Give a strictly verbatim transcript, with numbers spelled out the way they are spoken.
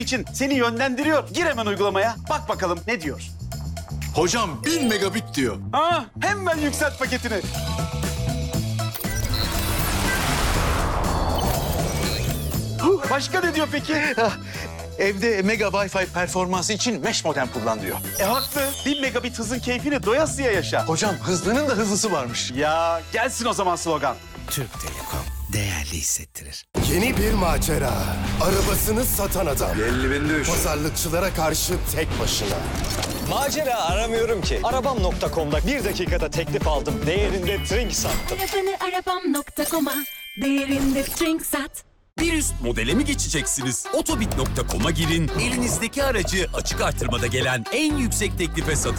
için seni yönlendiriyor. Gir hemen uygulamaya. Bak bakalım ne diyor. Hocam bin megabit diyor. Ha, hemen yükselt paketini. Huh, başka ne diyor peki? Evde mega Wi-Fi performansı için mesh modem kullan diyor. E haklı. Bir megabit hızın keyfini doyasıya yaşa. Hocam hızlının da hızlısı varmış. Ya gelsin o zaman slogan. Türk Telekom değerli hissettirir. Yeni bir macera. Arabasını satan adam. elli bin düş. Pazarlıkçılara karşı tek başına. Macera aramıyorum ki. Arabam nokta com'da bir dakikada teklif aldım. Değerinde trink sattım. Arabanı arabam nokta com'a değerinde trink sat. Bir üst modele mi geçeceksiniz? Otobit nokta com'a girin, elinizdeki aracı açık artırmada gelen en yüksek teklife satın